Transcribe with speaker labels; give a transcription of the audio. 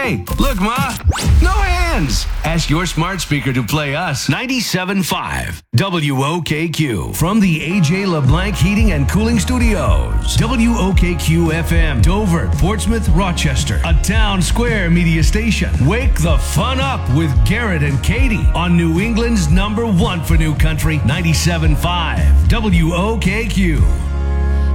Speaker 1: Hey, look, Ma. No hands. Ask your smart speaker to play us. 97.5 WOKQ. From the A.J. LeBlanc Heating and Cooling Studios. WOKQ FM, Dover, Portsmouth, Rochester. A Town Square media station. Wake the fun up with Garrett and Katie on New England's #1 for new country, 97.5 WOKQ.